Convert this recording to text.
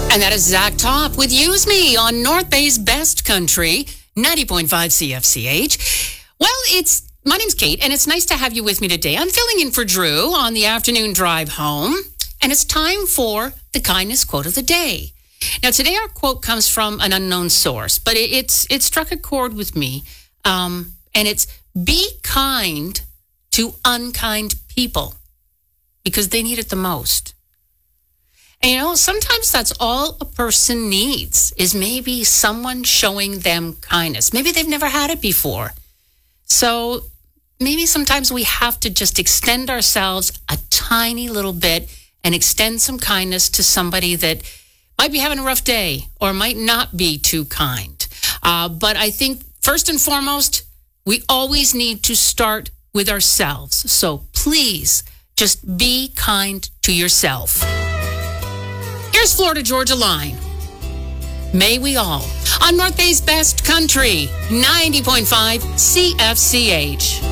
And that is Zach Top with Use Me on North Bay's Best Country, 90.5 CFCH. Well, my name's Kate, and it's nice to have you with me today. I'm filling in for Drew on the afternoon drive home, and it's time for the kindness quote of the day. Now, today our quote comes from an unknown source, but it struck a chord with me, and it's, be kind to unkind people because they need it the most. And sometimes that's all a person needs is maybe someone showing them kindness. Maybe they've never had it before. So maybe sometimes we have to just extend ourselves a tiny little bit and extend some kindness to somebody that might be having a rough day or might not be too kind. But I think first and foremost, we always need to start with ourselves. So please just be kind to yourself. Here's Florida Georgia Line. May we all. On North Bay's Best Country, 90.5 CFCH.